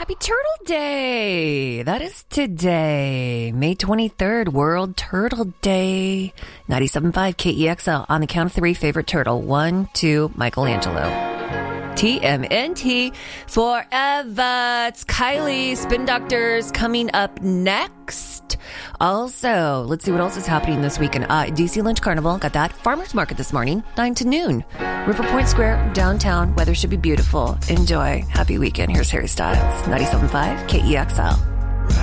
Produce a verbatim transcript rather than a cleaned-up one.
Happy Turtle Day. That is today, May twenty-third, World Turtle Day. ninety-seven point five K E X L. On the count of three, favorite turtle. One, two, Michelangelo. T M N T forever. It's Kylie, Spin Doctors, coming up next. Also, let's see what else is happening this weekend. Uh, D C Lynch Carnival, got that. Farmers Market this morning, nine to noon. River Point Square, downtown. Weather should be beautiful. Enjoy. Happy weekend. Here's Harry Styles, ninety-seven point five K E X L.